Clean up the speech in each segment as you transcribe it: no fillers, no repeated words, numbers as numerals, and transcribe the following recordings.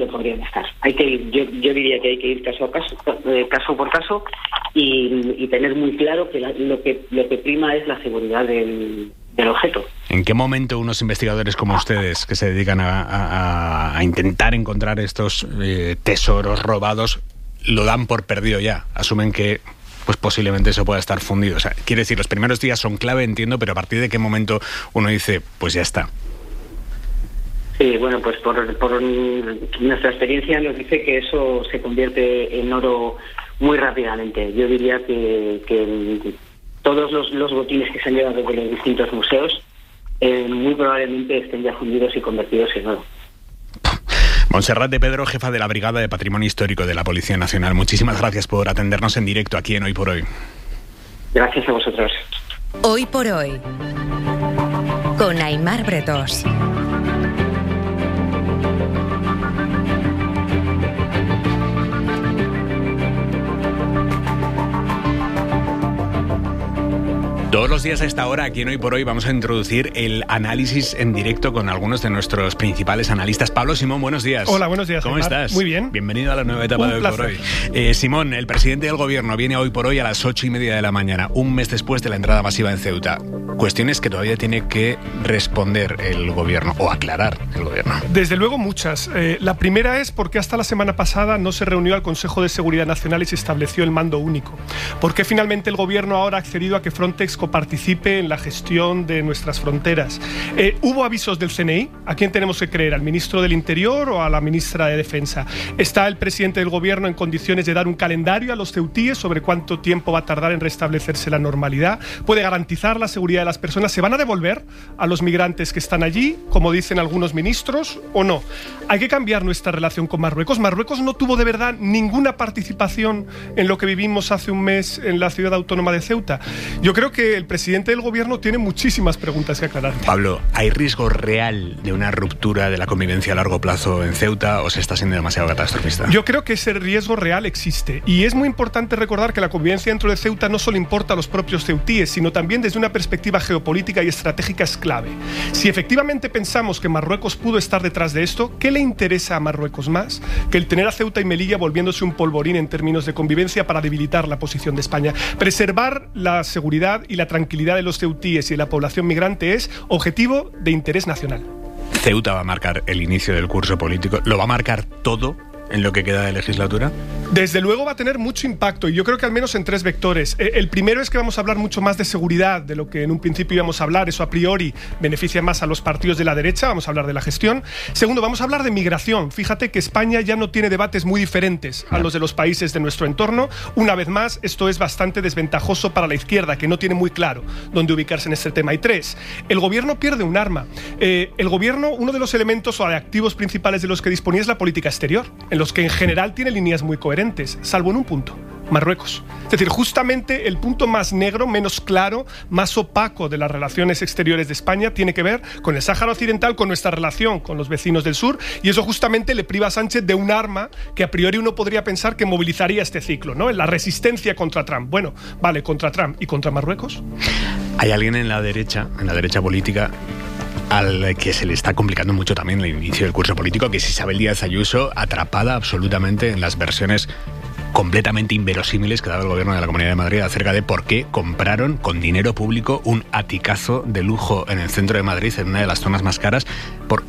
podrían estar. Yo diría que hay que ir caso por caso y tener muy claro que lo que prima es la seguridad del objeto. ¿En qué momento unos investigadores como ustedes, que se dedican a intentar encontrar estos tesoros robados, lo dan por perdido ya? Asumen que pues posiblemente eso pueda estar fundido. O sea, quiere decir, los primeros días son clave, entiendo, pero ¿a partir de qué momento uno dice, pues ya está? Sí, bueno, pues por nuestra experiencia nos dice que eso se convierte en oro muy rápidamente. Yo diría que todos los botines que se han llevado de los distintos museos muy probablemente estén ya fundidos y convertidos en oro. Montserrat de Pedro, jefa de la Brigada de Patrimonio Histórico de la Policía Nacional. Muchísimas gracias por atendernos en directo aquí en Hoy por Hoy. Gracias a vosotros. Hoy por Hoy, con Aimar Bretós. Todos los días a esta hora, aquí en Hoy por Hoy, vamos a introducir el análisis en directo con algunos de nuestros principales analistas. Pablo Simón, buenos días. Hola, buenos días. ¿Cómo estás? Muy bien. Bienvenido a la nueva etapa de Hoy por Hoy. Simón, el presidente del gobierno viene Hoy por Hoy a las 8:30 de la mañana, un mes después de la entrada masiva en Ceuta. Cuestiones que todavía tiene que responder el gobierno o aclarar el gobierno. Desde luego muchas. La primera es por qué hasta la semana pasada no se reunió al Consejo de Seguridad Nacional y se estableció el mando único. ¿Por qué finalmente el gobierno ahora ha accedido a que Frontex coparticipe en la gestión de nuestras fronteras? ¿Hubo avisos del CNI? ¿A quién tenemos que creer? ¿Al ministro del Interior o a la ministra de Defensa? ¿Está el presidente del gobierno en condiciones de dar un calendario a los ceutíes sobre cuánto tiempo va a tardar en restablecerse la normalidad? ¿Puede garantizar la seguridad de las personas? ¿Se van a devolver a los migrantes que están allí, como dicen algunos ministros, o no? Hay que cambiar nuestra relación con Marruecos. Marruecos no tuvo de verdad ninguna participación en lo que vivimos hace un mes en la ciudad autónoma de Ceuta. Yo creo que el presidente del gobierno tiene muchísimas preguntas que aclarar. Pablo, ¿hay riesgo real de una ruptura de la convivencia a largo plazo en Ceuta o se está siendo demasiado catastrofista? Yo creo que ese riesgo real existe y es muy importante recordar que la convivencia dentro de Ceuta no solo importa a los propios ceutíes, sino también desde una perspectiva geopolítica y estratégica es clave. Si efectivamente pensamos que Marruecos pudo estar detrás de esto, ¿qué le interesa a Marruecos más que el tener a Ceuta y Melilla volviéndose un polvorín en términos de convivencia para debilitar la posición de España? Preservar la seguridad y la tranquilidad de los ceutíes y de la población migrante es objetivo de interés nacional. ¿Ceuta va a marcar el inicio del curso político? ¿Lo va a marcar todo en lo que queda de legislatura? Desde luego va a tener mucho impacto y yo creo que al menos en tres vectores. El primero es que vamos a hablar mucho más de seguridad de lo que en un principio íbamos a hablar. Eso a priori beneficia más a los partidos de la derecha. Vamos a hablar de la gestión. Segundo, vamos a hablar de migración. Fíjate que España ya no tiene debates muy diferentes a los de los países de nuestro entorno. Una vez más, esto es bastante desventajoso para la izquierda, que no tiene muy claro dónde ubicarse en este tema. Y tres, el gobierno pierde un arma. El gobierno, uno de los elementos o de activos principales de los que disponía es la política exterior, en los que en general tiene líneas muy coherentes, salvo en un punto: Marruecos. Es decir, justamente el punto más negro, menos claro, más opaco de las relaciones exteriores de España tiene que ver con el Sáhara Occidental, con nuestra relación con los vecinos del sur, y eso justamente le priva a Sánchez de un arma que a priori uno podría pensar que movilizaría este ciclo, ¿no? En la resistencia contra Trump. Bueno, vale, contra Trump y contra Marruecos. ¿Hay alguien en la derecha política, al que se le está complicando mucho también el inicio del curso político, que es Isabel Díaz Ayuso, atrapada absolutamente en las versiones completamente inverosímiles que daba el gobierno de la Comunidad de Madrid acerca de por qué compraron con dinero público un aticazo de lujo en el centro de Madrid, en una de las zonas más caras, por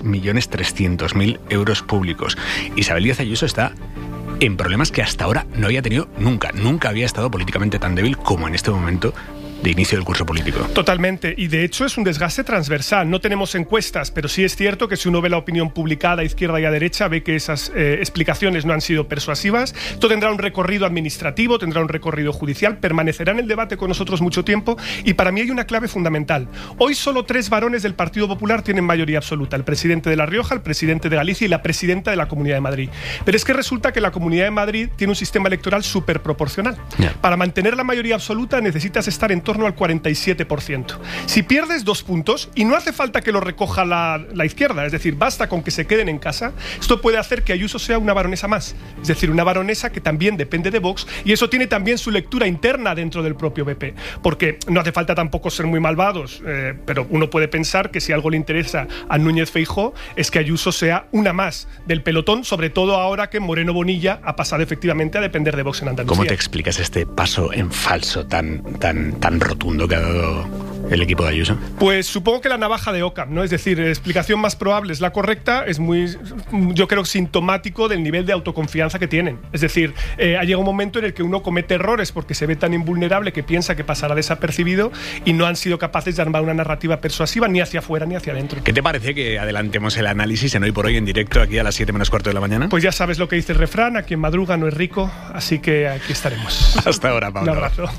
6.300.000 euros públicos? Isabel Díaz Ayuso está en problemas que hasta ahora no había tenido nunca. Nunca había estado políticamente tan débil como en este momento de inicio del curso político. Totalmente, y de hecho es un desgaste transversal. No tenemos encuestas, pero sí es cierto que si uno ve la opinión publicada a izquierda y a derecha, ve que esas explicaciones no han sido persuasivas. Esto tendrá un recorrido administrativo, tendrá un recorrido judicial, permanecerá en el debate con nosotros mucho tiempo, y para mí hay una clave fundamental. Hoy solo 3 varones del Partido Popular tienen mayoría absoluta: el presidente de La Rioja, el presidente de Galicia y la presidenta de la Comunidad de Madrid. Pero es que resulta que la Comunidad de Madrid tiene un sistema electoral súper proporcional. Para mantener la mayoría absoluta necesitas estar en torno al 47%. Si pierdes 2 puntos, y no hace falta que lo recoja la izquierda, es decir, basta con que se queden en casa, esto puede hacer que Ayuso sea una baronesa más, es decir, una baronesa que también depende de Vox, y eso tiene también su lectura interna dentro del propio PP, porque no hace falta tampoco ser muy malvados, pero uno puede pensar que si algo le interesa a Núñez Feijóo es que Ayuso sea una más del pelotón, sobre todo ahora que Moreno Bonilla ha pasado efectivamente a depender de Vox en Andalucía. ¿Cómo te explicas este paso en falso tan rotundo que ha dado el equipo de Ayuso? Pues supongo que la navaja de Occam, ¿no? Es decir, la explicación más probable es la correcta, es muy, yo creo, sintomático del nivel de autoconfianza que tienen. Es decir, ha llegado un momento en el que uno comete errores porque se ve tan invulnerable que piensa que pasará desapercibido y no han sido capaces de armar una narrativa persuasiva ni hacia afuera ni hacia adentro. ¿Qué te parece que adelantemos el análisis en Hoy por Hoy en directo aquí a las 7 menos cuarto de la mañana? Pues ya sabes lo que dice el refrán, a quien madruga no es rico, así que aquí estaremos. Hasta ahora, Pablo. Un abrazo.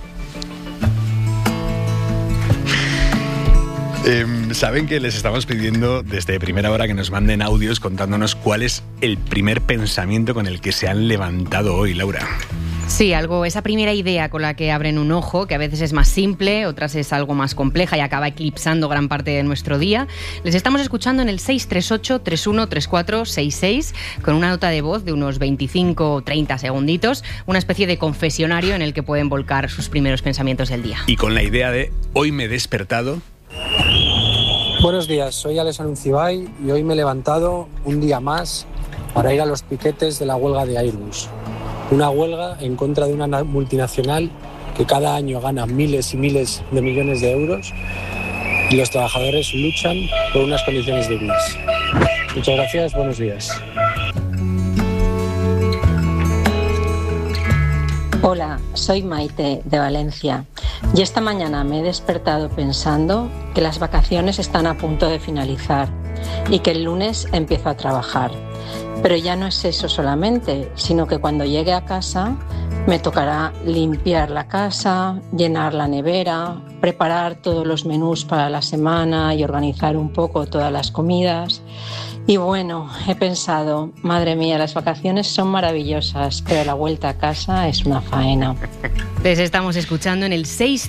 Saben que les estamos pidiendo desde primera hora que nos manden audios contándonos cuál es el primer pensamiento con el que se han levantado hoy, Laura. Sí, esa primera idea con la que abren un ojo, que a veces es más simple, otras es algo más compleja y acaba eclipsando gran parte de nuestro día. Les estamos escuchando en el 638-313466 con una nota de voz de unos 25 o 30 segunditos, una especie de confesionario en el que pueden volcar sus primeros pensamientos del día. Y con la idea de hoy me he despertado. Buenos días, soy Alex Anuncibay y hoy me he levantado un día más para ir a los piquetes de la huelga de Airbus. Una huelga en contra de una multinacional que cada año gana miles y miles de millones de euros y los trabajadores luchan por unas condiciones dignas. Muchas gracias, buenos días. Hola, soy Maite de Valencia y esta mañana me he despertado pensando que las vacaciones están a punto de finalizar y que el lunes empiezo a trabajar. Pero ya no es eso solamente, sino que cuando llegue a casa me tocará limpiar la casa, llenar la nevera, preparar todos los menús para la semana y organizar un poco todas las comidas. Y bueno, he pensado, madre mía, las vacaciones son maravillosas, pero la vuelta a casa es una faena. Les estamos escuchando en el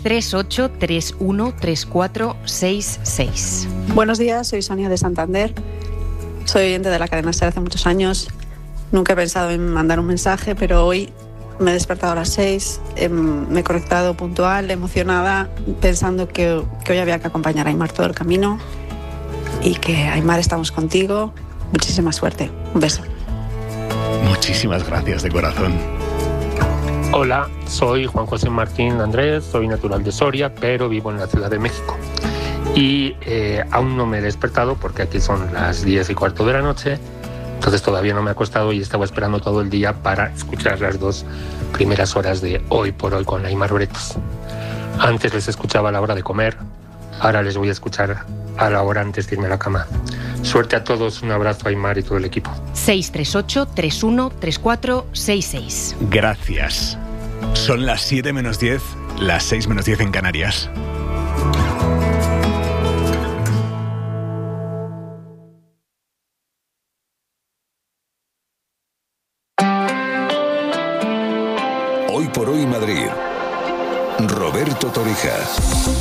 638-313466. Buenos días, soy Sonia de Santander. Soy oyente de la cadena SER hace muchos años. Nunca he pensado en mandar un mensaje, pero hoy me he despertado a las 6, me he conectado puntual, emocionada, pensando que hoy había que acompañar a Aimar todo el camino y que, Aimar, estamos contigo. Muchísima suerte. Un beso. Muchísimas gracias de corazón. Hola, soy Juan José Martín Andrés, soy natural de Soria, pero vivo en la Ciudad de México. Y aún no me he despertado porque aquí son las 10:15 de la noche, entonces todavía no me he acostado y estaba esperando todo el día para escuchar las 2 primeras horas de Hoy por Hoy con Aimar Bretos. Antes les escuchaba a la hora de comer, ahora les voy a escuchar a la hora antes de irme a la cama. Suerte a todos, un abrazo a Aimar y todo el equipo. 638-313466. Gracias. Son las 7 menos 10, las 6 menos 10 en Canarias. Hoy por Hoy Madrid. Roberto Torijas.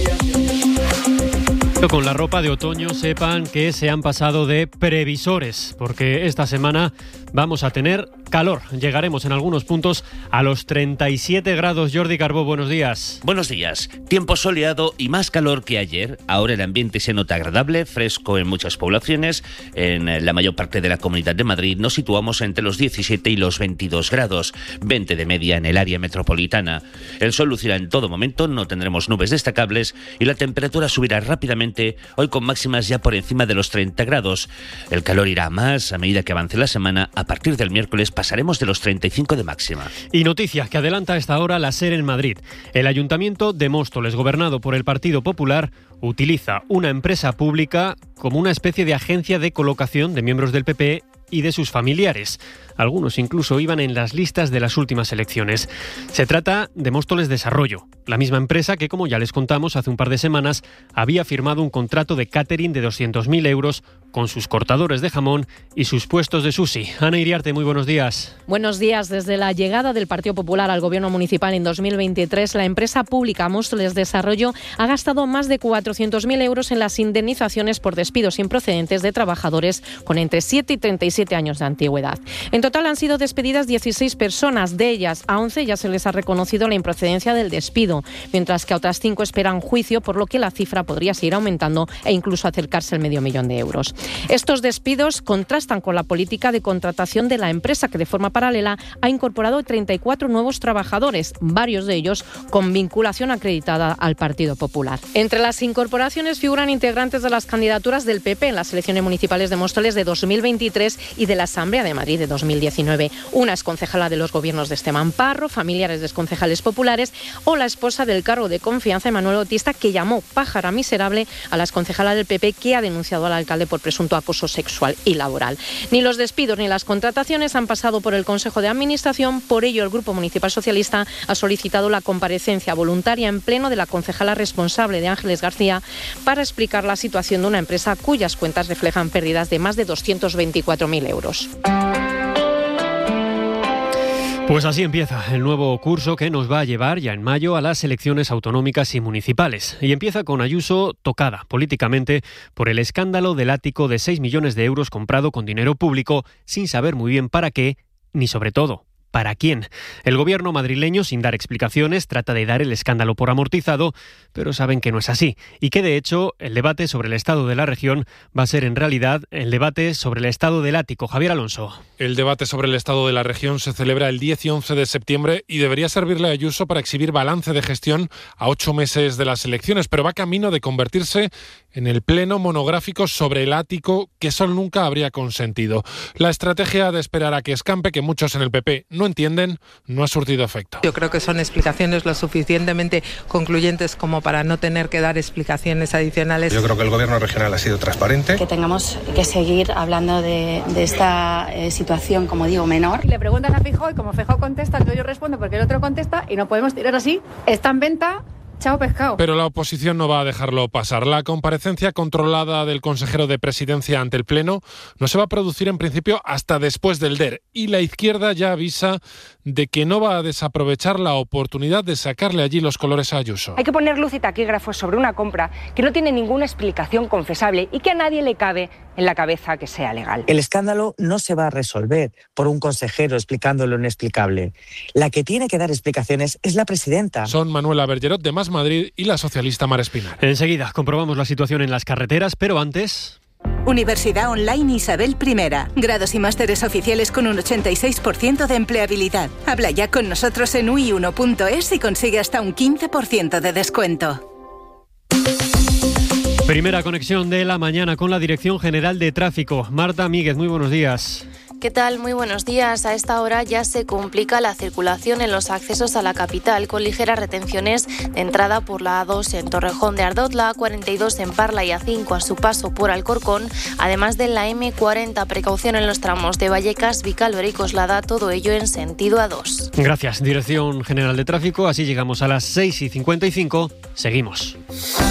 Con la ropa de otoño sepan que se han pasado de previsores, porque esta semana vamos a tener calor. Llegaremos en algunos puntos a los 37 grados. Jordi Carbó, buenos días. Buenos días. Tiempo soleado y más calor que ayer. Ahora el ambiente se nota agradable, fresco en muchas poblaciones. En la mayor parte de la Comunidad de Madrid nos situamos entre los 17 y los 22 grados, 20 de media en el área metropolitana. El sol lucirá en todo momento, no tendremos nubes destacables y la temperatura subirá rápidamente, hoy con máximas ya por encima de los 30 grados. El calor irá más a medida que avance la semana. A partir del miércoles pasaremos de los 35 de máxima. Y noticia que adelanta a esta hora la SER en Madrid. El Ayuntamiento de Móstoles, gobernado por el Partido Popular, utiliza una empresa pública como una especie de agencia de colocación de miembros del PP y de sus familiares. Algunos incluso iban en las listas de las últimas elecciones. Se trata de Móstoles Desarrollo, la misma empresa que, como ya les contamos hace un par de semanas, había firmado un contrato de catering de 200.000 euros con sus cortadores de jamón y sus puestos de sushi. Ana Iriarte, muy buenos días. Buenos días. Desde la llegada del Partido Popular al Gobierno municipal en 2023, la empresa pública Móstoles Desarrollo ha gastado más de 400.000 euros en las indemnizaciones por despidos improcedentes de trabajadores con entre 7 y 37 años de antigüedad. En total han sido despedidas 16 personas. De ellas, a 11 ya se les ha reconocido la improcedencia del despido, mientras que a otras 5 esperan juicio, por lo que la cifra podría seguir aumentando e incluso acercarse al $500.000 de euros. Estos despidos contrastan con la política de contratación de la empresa, que de forma paralela ha incorporado 34 nuevos trabajadores, varios de ellos con vinculación acreditada al Partido Popular. Entre las incorporaciones figuran integrantes de las candidaturas del PP en las elecciones municipales de Móstoles de 2023 y de la Asamblea de Madrid de 2019. Una exconcejala de los gobiernos de Esteban Parro, familiares de exconcejales populares o la esposa del cargo de confianza, Manuel Bautista, que llamó pájara miserable a la exconcejala del PP que ha denunciado al alcalde por presunto acoso sexual y laboral. Ni los despidos ni las contrataciones han pasado por el Consejo de Administración. Por ello, el Grupo Municipal Socialista ha solicitado la comparecencia voluntaria en pleno de la concejala responsable, de Ángeles García, para explicar la situación de una empresa cuyas cuentas reflejan pérdidas de más de 224.000 euros. Pues así empieza el nuevo curso que nos va a llevar ya en mayo a las elecciones autonómicas y municipales. Y empieza con Ayuso tocada políticamente por el escándalo del ático de 6 millones de euros comprado con dinero público sin saber muy bien para qué, ni sobre todo ¿para quién? El gobierno madrileño, sin dar explicaciones, trata de dar el escándalo por amortizado, pero saben que no es así. Y que, de hecho, el debate sobre el estado de la región va a ser, en realidad, el debate sobre el estado del ático. Javier Alonso. El debate sobre el estado de la región se celebra el 10 y 11 de septiembre y debería servirle a Ayuso para exhibir balance de gestión a 8 meses de las elecciones, pero va camino de convertirse en el pleno monográfico sobre el ático que Sol nunca habría consentido. La estrategia de esperar a que escampe, que muchos en el PP no entienden, no ha surtido efecto. Yo creo que son explicaciones lo suficientemente concluyentes como para no tener que dar explicaciones adicionales. Yo creo que el gobierno regional ha sido transparente. Que tengamos que seguir hablando de esta situación, como digo, menor. Le preguntan a Feijóo y como Feijóo contesta, entonces yo respondo porque el otro contesta y no podemos tirar así. Está en venta. Chao pescado. Pero la oposición no va a dejarlo pasar. La comparecencia controlada del consejero de Presidencia ante el Pleno no se va a producir en principio hasta después del DER. Y la izquierda ya avisa de que no va a desaprovechar la oportunidad de sacarle allí los colores a Ayuso. Hay que poner luz y taquígrafos sobre una compra que no tiene ninguna explicación confesable y que a nadie le cabe en la cabeza que sea legal. El escándalo no se va a resolver por un consejero explicando lo inexplicable. La que tiene que dar explicaciones es la presidenta. Son Manuela Bergerot de Más Madrid y la socialista Mar Espinar. Enseguida comprobamos la situación en las carreteras, pero antes... Universidad Online Isabel I. Grados y másteres oficiales con un 86% de empleabilidad. Habla ya con nosotros en ui1.es y consigue hasta un 15% de descuento. Primera conexión de la mañana con la Dirección General de Tráfico. Marta Míguez, muy buenos días. ¿Qué tal? Muy buenos días. A esta hora ya se complica la circulación en los accesos a la capital, con ligeras retenciones de entrada por la A2 en Torrejón de Ardoz, la A42 en Parla y A5 a su paso por Alcorcón, además de la M40. Precaución en los tramos de Vallecas, Vicálvaro y Coslada, todo ello en sentido A2. Gracias, Dirección General de Tráfico. Así llegamos a las 6:55. Seguimos.